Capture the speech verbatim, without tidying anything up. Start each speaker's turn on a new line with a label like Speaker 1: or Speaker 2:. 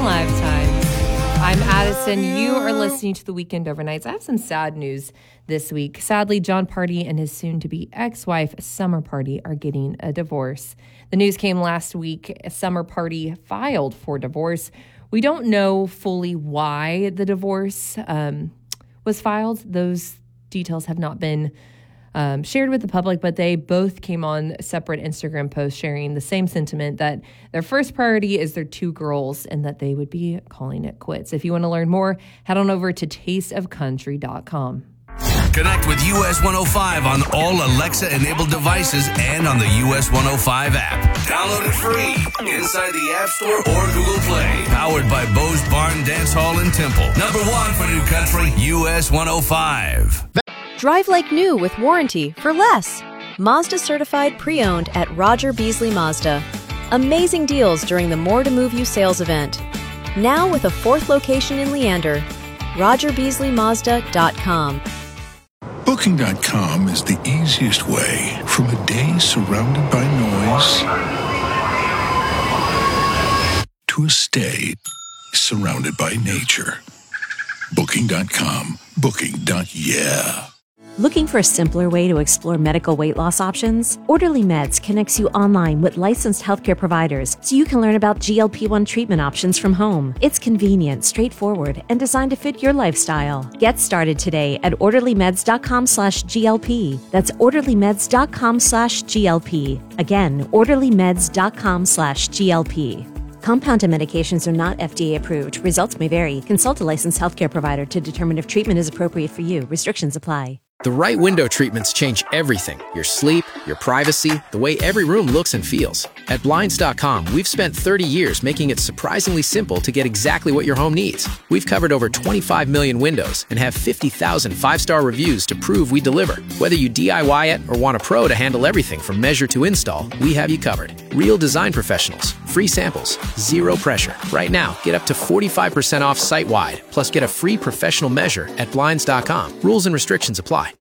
Speaker 1: lifetimes. I'm Addison. You are listening to the Weekend Overnights. I have some sad news this week. Sadly, Jon Pardi and his soon-to-be ex-wife, Summer Pardi, are getting a divorce. The news came last week. Summer Pardi filed for divorce. We don't know fully why the divorce um, was filed. Those details have not been Um, shared with the public, but they both came on separate Instagram posts sharing the same sentiment that their first priority is their two girls and that they would be calling it quits. If you want to learn more, head on over to taste of country dot com.
Speaker 2: Connect with U S one oh five on all Alexa-enabled devices and on the U S one oh five app. Download it free inside the App Store or Google Play. Powered by Bo's Barn Dance Hall in Temple. Number one for new country, U S one oh five.
Speaker 3: Drive like new with warranty for less. Mazda certified pre-owned at Roger Beasley Mazda. Amazing deals during the More to Move You sales event. Now with a fourth location in Leander. roger beasley mazda dot com.
Speaker 4: Booking dot com is the easiest way from a day surrounded by noise to a stay surrounded by nature. Booking dot com. Booking. Yeah.
Speaker 5: Looking for a simpler way to explore medical weight loss options? Orderly Meds connects you online with licensed healthcare providers so you can learn about G L P one treatment options from home. It's convenient, straightforward, and designed to fit your lifestyle. Get started today at orderly meds dot com slash G L P. That's orderly meds dot com slash G L P. Again, orderly meds dot com slash G L P. Compounded medications are not F D A approved. Results may vary. Consult a licensed healthcare provider to determine if treatment is appropriate for you. Restrictions apply.
Speaker 6: The right window treatments change everything. Your sleep, your privacy, the way every room looks and feels. At Blinds dot com, we've spent thirty years making it surprisingly simple to get exactly what your home needs. We've covered over twenty-five million windows and have fifty thousand five-star reviews to prove we deliver. Whether you D I Y it or want a pro to handle everything from measure to install, we have you covered. Real design professionals, free samples, zero pressure. Right now, get up to forty-five percent off site-wide, plus get a free professional measure at Blinds dot com. Rules and restrictions apply.